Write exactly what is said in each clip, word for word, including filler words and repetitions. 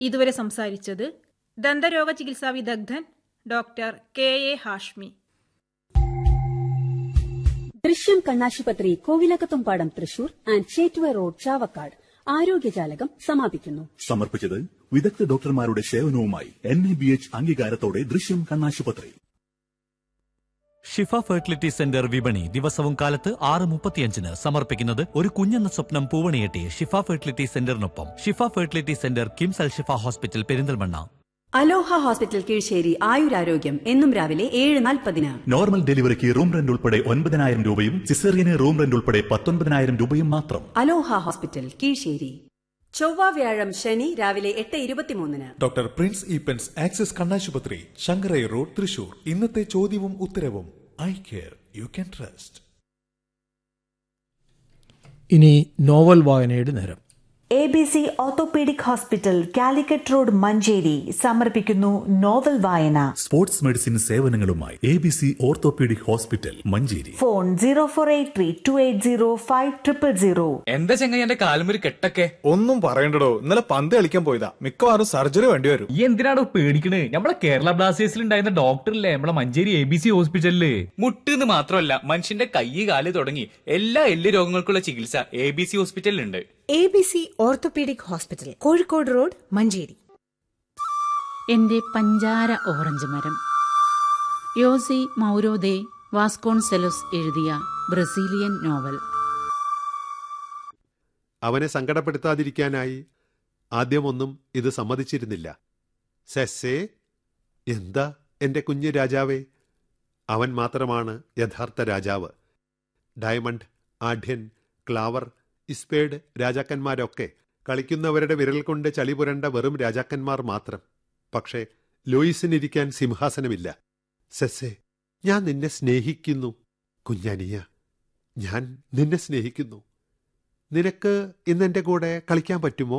ഇതുവരെ സംസാരിച്ചത് ദന്തരോഗ ചികിത്സാ വിദഗ്ധൻ ഡോക്ടർ കെ എ ഹാഷ്മി. ദൃശ്യം കണ്ണാശുപത്രി കോവിലകത്തുംപാടം തൃശൂർ ആൻഡ് ചേറ്റുവ റോഡ് ചാവക്കാട് ആരോഗ്യജാലകം സമാപിക്കുന്നു. സമർപ്പിച്ചത് വിദഗ്ധ ഡോക്ടർമാരുടെ സേവനവുമായി എൻ എ ബി എച്ച് അംഗീകാരത്തോടെ ദൃശ്യം കണ്ണാശുപത്രി. ഷിഫ ഫെർട്ടിലിറ്റി സെന്റർ വിപണി ദിവസവും കാലത്ത് ആറ് മുപ്പത്തിയഞ്ചിന് സമർപ്പിക്കുന്നത് ഒരു കുഞ്ഞെന്ന സ്വപ്നം പൂവണിയെട്ടി ഷിഫ ഫെർട്ടിലിറ്റി സെന്ററിനൊപ്പം. ഷിഫ ഫെർട്ടിലിറ്റി സെന്റർ കിംസ് അൽ ഷിഫ ഹോസ്പിറ്റൽ പെരിന്തൽമണ്ണ. അലോഹ ഹോസ്പിറ്റൽ കീഴ്ശ്ശേരി ആയുരാരോഗ്യം എന്നും രാവിലെ ഏഴ് നാൽപ്പതിന്. നോർമൽ ഡെലിവറിക്ക് റൂം റെന്റ് ഉൾപ്പെടെ ഒൻപതിനായിരം രൂപയും സിസേറിയന് റൂം റെന്റ് ഉൾപ്പെടെ പത്തൊൻപതിനായിരം രൂപയും മാത്രം. അലോഹ ഹോസ്പിറ്റൽ കീഴ്ശ്ശേരി. ചൊവ്വ വ്യാഴം ശനി രാവിലെ എട്ട് ഇരുപത്തിമൂന്നിന്. ഡോക്ടർ പ്രിൻസ് ഈപ്പൻസ് ആക്സിസ് കണ്ണാശുപത്രി ശങ്കരൈ റോഡ് തൃശൂർ. ഇന്നത്തെ ചോദ്യവും ഉത്തരവും eye care you can trust. ഇനി നോവൽ വായനയുടെ നേരം. A B C orthopaedic hospital Calicut road Manjeri സമർപ്പിക്കുന്നു നോവൽ വായന. Sports medicine സേവനങ്ങളുമായി A B C orthopaedic hospital Manjeri. Phone zero four eight three to eight zero five triple zero. എന്താ ചെങ്ങായി എന്റെ കാലുമൊരു കെട്ടൊക്കെ? ഒന്നും പറയണ്ടടോ, ഇന്നലെ പന്ത് കളിക്കാൻ പോയതാ. മിക്കവാറും സർജറി വേണ്ടി വരും. ഈ എന്തിനാണോ പേടിക്കണേ? നമ്മളെ കേരള ബ്ലാസ്റ്റേഴ്സിൽ ഉണ്ടായിരുന്ന ഡോക്ടറില്ലേ നമ്മളെ മഞ്ചേരി എ ബി സി ഹോസ്പിറ്റലില്. മുട്ടെന്ന് മാത്രമല്ല, മനുഷ്യന്റെ കൈ കാല് തുടങ്ങി എല്ലാ എല്ല് രോഗങ്ങൾക്കുള്ള ചികിത്സ A B C ഹോസ്പിറ്റലിലുണ്ട്. A B C orthopaedic hospital, Kozhikode road, Manjeri. എന്റെ പഞ്ചാര ഓറഞ്ച് മരം. യോസി മൗരോ ദെ വാസ്കോൺസെലോസ് എഴുതിയ ബ്രസീലിയൻ നോവൽ. അവനെ സങ്കടപ്പെടുത്താതിരിക്കാനായി ആദ്യമൊന്നും ഇത് സമ്മതിച്ചിരുന്നില്ല. സെസ്സേ, എന്താ എന്റെ കുഞ്ഞു രാജാവേ? അവൻ മാത്രമാണ് യഥാർത്ഥ രാജാവ്. ഡയമണ്ട്, ആഢ്യൻ, ക്ലാവർ, ഇസ്പേഡ് രാജാക്കന്മാരൊക്കെ കളിക്കുന്നവരുടെ വിരൽ കൊണ്ട് ചളി പുരണ്ട വെറും രാജാക്കന്മാർ മാത്രം. പക്ഷേ ലൂയിസിനിരിക്കാൻ സിംഹാസനമില്ല. സെസ്സേ, ഞാൻ നിന്നെ സ്നേഹിക്കുന്നു കുഞ്ഞാനിയ, ഞാൻ നിന്നെ സ്നേഹിക്കുന്നു. നിനക്ക് ഇന്നെന്റെ കൂടെ കളിക്കാൻ പറ്റുമോ?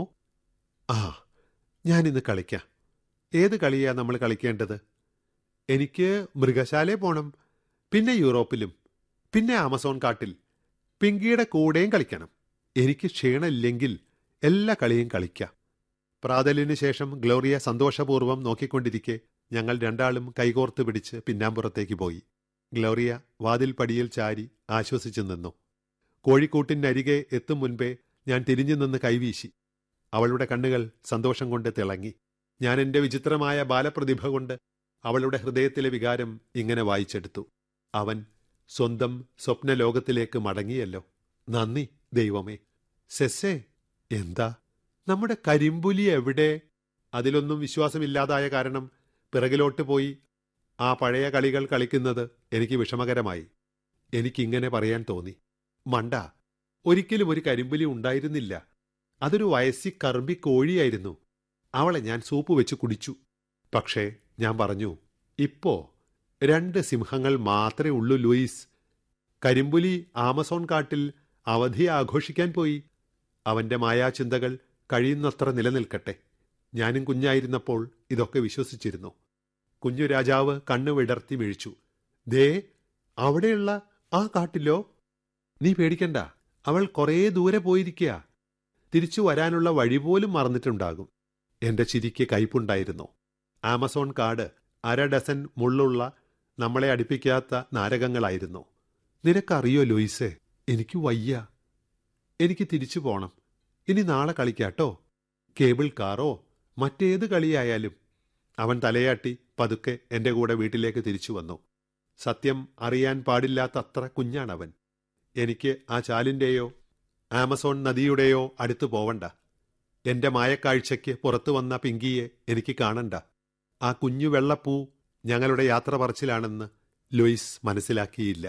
ആ, ഞാനിന്ന് കളിക്കാം. ഏത് കളിയാ നമ്മൾ കളിക്കേണ്ടത്? എനിക്ക് മൃഗശാലയിൽ പോണം, പിന്നെ യൂറോപ്പിലും, പിന്നെ ആമസോൺ കാട്ടിൽ പിങ്കിയുടെ കൂടെയും കളിക്കണം. എനിക്ക് ക്ഷീണമില്ലെങ്കിൽ എല്ലാ കളിയും കളിക്കാം. പ്രാതലിനു ശേഷം ഗ്ലോറിയ സന്തോഷപൂർവ്വം നോക്കിക്കൊണ്ടിരിക്കെ ഞങ്ങൾ രണ്ടാളും കൈകോർത്ത് പിടിച്ച് പിന്നാമ്പുറത്തേക്ക് പോയി. ഗ്ലോറിയ വാതിൽ പടിയിൽ ചാരി ആശ്വസിച്ചു നിന്നു. കോഴിക്കൂട്ടിനരികെ എത്തും മുൻപേ ഞാൻ തിരിഞ്ഞു നിന്ന് കൈവീശി. അവളുടെ കണ്ണുകൾ സന്തോഷം കൊണ്ട് തിളങ്ങി. ഞാൻ എൻ്റെ വിചിത്രമായ ബാലപ്രതിഭ കൊണ്ട് അവളുടെ ഹൃദയത്തിലെ വികാരം ഇങ്ങനെ വായിച്ചെടുത്തു. അവൻ സ്വന്തം സ്വപ്നലോകത്തിലേക്ക് മടങ്ങിയല്ലോ. നന്ദി ദൈവമേ. സെസ്സേ, എന്താ നമ്മുടെ കരിമ്പുലി എവിടെ? അതിലൊന്നും വിശ്വാസമില്ലാതായ കാരണം പിറകിലോട്ട് പോയി ആ പഴയ കളികൾ കളിക്കുന്നത് എനിക്ക് വിഷമകരമായി. എനിക്കിങ്ങനെ പറയാൻ തോന്നി. മണ്ട, ഒരിക്കലും ഒരു കരിമ്പുലി ഉണ്ടായിരുന്നില്ല. അതൊരു വയസ്സി കറുമ്പി കോഴിയായിരുന്നു. അവളെ ഞാൻ സൂപ്പ് വെച്ച് കുടിച്ചു. പക്ഷേ ഞാൻ പറഞ്ഞു, ഇപ്പോ രണ്ട് സിംഹങ്ങൾ മാത്രമേ ഉള്ളൂ ലൂയിസ്. കരിമ്പുലി ആമസോൺ കാട്ടിൽ അവധി ആഘോഷിക്കാൻ പോയി. അവന്റെ മായാചിന്തകൾ കഴിയുന്നത്ര നിലനിൽക്കട്ടെ. ഞാനും കുഞ്ഞായിരുന്നപ്പോൾ ഇതൊക്കെ വിശ്വസിച്ചിരുന്നു. കുഞ്ഞു രാജാവ് കണ്ണു വിടർത്തി മിഴിച്ചു. ദേ, അവിടെയുള്ള ആ കാട്ടിലോ? നീ പേടിക്കണ്ട, അവൾ കുറേ ദൂരെ പോയിരിക്കുക. തിരിച്ചു വരാനുള്ള വഴി പോലും മറന്നിട്ടുണ്ടാകും. എന്റെ ചിരിക്ക് കയ്പുണ്ടായിരുന്നു. ആമസോൺ കാട് അര ഡസൻ മുള്ളുള്ള നമ്മളെ അടുപ്പിക്കാത്ത നാരകങ്ങളായിരുന്നു. നിനക്കറിയോ ലൂയിസേ, എനിക്ക് വയ്യ. എനിക്ക് തിരിച്ചു പോണം. ഇനി നാളെ കളിക്കാട്ടോ. കേബിൾ കാറോ മറ്റേത് കളിയായാലും. അവൻ തലയാട്ടി പതുക്കെ എന്റെ കൂടെ വീട്ടിലേക്ക് തിരിച്ചു വന്നു. സത്യം അറിയാൻ പാടില്ലാത്തത്ര കുഞ്ഞാണവൻ. എനിക്ക് ആ ചാലിന്റെയോ ആമസോൺ നദിയുടെയോ അടുത്ത് പോവണ്ട. എന്റെ മായക്കാഴ്ചയ്ക്ക് പുറത്തു വന്ന പിങ്കിയെ എനിക്ക് കാണണ്ട. ആ കുഞ്ഞു വെള്ളപ്പൂ ഞങ്ങളുടെ യാത്ര പറച്ചിലാണെന്ന് ലൂയിസ് മനസ്സിലാക്കിയില്ല.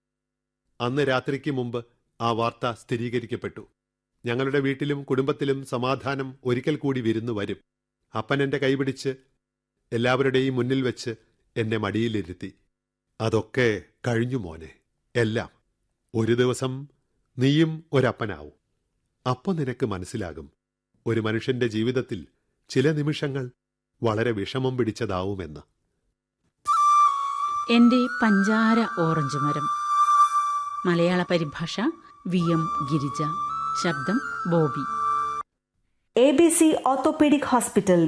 അന്ന് രാത്രിക്ക് മുമ്പ് ആ വാർത്ത സ്ഥിരീകരിക്കപ്പെട്ടു. ഞങ്ങളുടെ വീട്ടിലും കുടുംബത്തിലും സമാധാനം ഒരിക്കൽ കൂടി വിരുന്നു വരും. അപ്പൻ എന്റെ കൈപിടിച്ച് എല്ലാവരുടെയും മുന്നിൽ വെച്ച് എന്നെ മടിയിലിരുത്തി. അതൊക്കെ കഴിഞ്ഞു മോനെ, എല്ലാം. ഒരു ദിവസം നീയും ഒരപ്പനാവും. അപ്പോൾ നിനക്ക് മനസ്സിലാകും, ഒരു മനുഷ്യന്റെ ജീവിതത്തിൽ ചില നിമിഷങ്ങൾ വളരെ വിഷമം പിടിച്ചതാവുമെന്ന്. എന്റെ പഞ്ചാര ഓറഞ്ച് മരം. മലയാള പരിഭാഷ വി എം ഗിരിജ. ശബ്ദം Bobby. A B C orthopaedic hospital